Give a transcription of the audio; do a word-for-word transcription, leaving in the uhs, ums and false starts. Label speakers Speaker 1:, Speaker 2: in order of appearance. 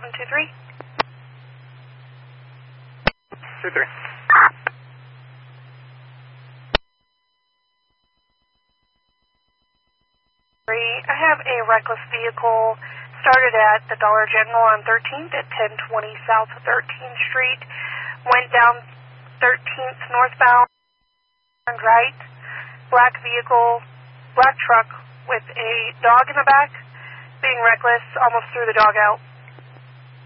Speaker 1: One, two, three.
Speaker 2: Two, three.
Speaker 1: I have a reckless vehicle started at the Dollar General on thirteenth at ten twenty South thirteenth Street. Went down thirteenth northbound, turned right. Black vehicle, black truck with a dog in the back, being reckless, almost threw the dog out.